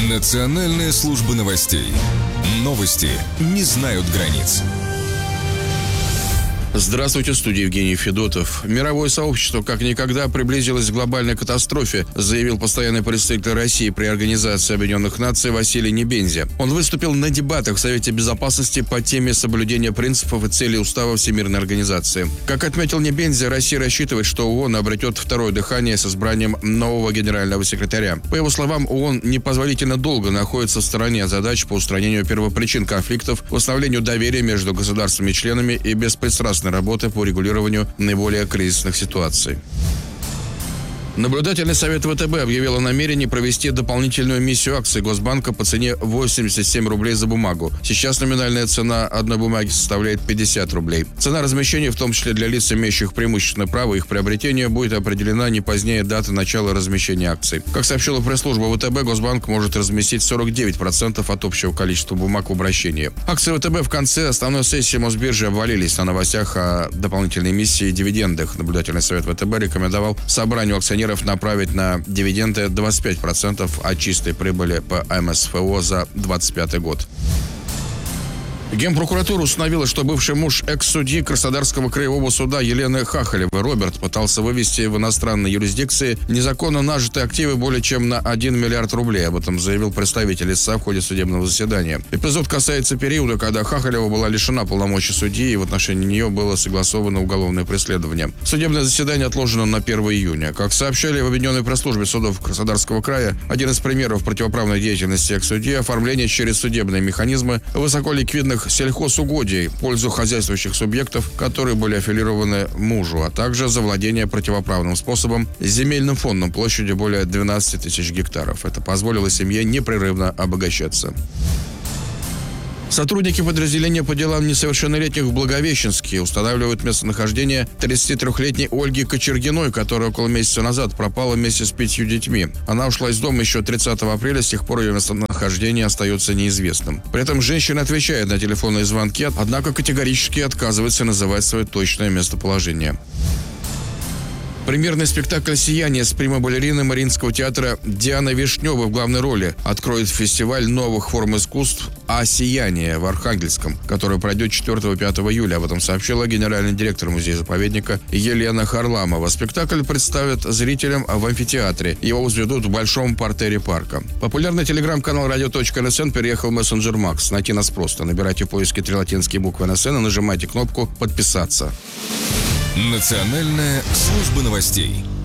Национальная служба новостей. Новости не знают границ. Здравствуйте, в студии Евгений Федотов. Мировое сообщество как никогда приблизилось к глобальной катастрофе, заявил постоянный представитель России при Организации Объединенных Наций Василий Небензя. Он выступил на дебатах в Совете Безопасности по теме соблюдения принципов и целей Устава Всемирной Организации. Как отметил Небензя, Россия рассчитывает, что ООН обретет второе дыхание с избранием нового генерального секретаря. По его словам, ООН непозволительно долго находится в стороне задач по устранению первопричин конфликтов, восстановлению доверия между государствами-членами и беспристрастной работы по регулированию наиболее кризисных ситуаций. Наблюдательный совет ВТБ объявил о намерении провести дополнительную эмиссию акций Госбанка по цене 87 рублей за бумагу. Сейчас номинальная цена одной бумаги составляет 50 рублей. Цена размещения, в том числе для лиц, имеющих преимущественное право их приобретения, будет определена не позднее даты начала размещения акций. Как сообщила пресс-служба ВТБ, Госбанк может разместить 49% от общего количества бумаг в обращении. Акции ВТБ в конце основной сессии Мосбиржи обвалились на новостях о дополнительной эмиссии и дивидендах. Наблюдательный совет ВТБ рекомендовал собранию акционеров направить на дивиденды 25% от чистой прибыли по МСФО за 2025 год. Генпрокуратура установила, что бывший муж экс-судьи Краснодарского краевого суда Елены Хахалевой Роберт пытался вывести в иностранной юрисдикции незаконно нажитые активы более чем на 1 миллиард рублей. Об этом заявил представитель ИСА в ходе судебного заседания. Эпизод касается периода, когда Хахалева была лишена полномочий судьи, и в отношении нее было согласовано уголовное преследование. Судебное заседание отложено на 1 июня. Как сообщали в Объединенной пресс-службе судов Краснодарского края, один из примеров противоправной деятельности экс-судьи – оформление через судебные механизмы высоколиквидных сельхозугодий в пользу хозяйствующих субъектов, которые были аффилированы мужу, а также завладение противоправным способом земельным фондом площадью более 12 тысяч гектаров. Это позволило семье непрерывно обогащаться. Сотрудники подразделения по делам несовершеннолетних в Благовещенске устанавливают местонахождение 33-летней Ольги Кочергиной, которая около месяца назад пропала вместе с 5 детьми. Она ушла из дома еще 30 апреля, с тех пор ее местонахождение остается неизвестным. При этом женщина отвечает на телефонные звонки, однако категорически отказывается называть свое точное местоположение. Премьерный спектакль «Сияние» с прима-балериной Мариинского театра Дианой Вишневой в главной роли откроет фестиваль новых форм искусств «А сияние» в Архангельском, который пройдет 4-5 июля. Об этом сообщила генеральный директор музея-заповедника Елена Харламова. Спектакль представят зрителям в амфитеатре. Его возведут в большом партере парка. Популярный телеграм-канал radio.nsn переехал в мессенджер Макс. Найти нас просто. Набирайте в поиске 3 латинские буквы НСН и нажимайте кнопку «Подписаться». Национальная служба новостей.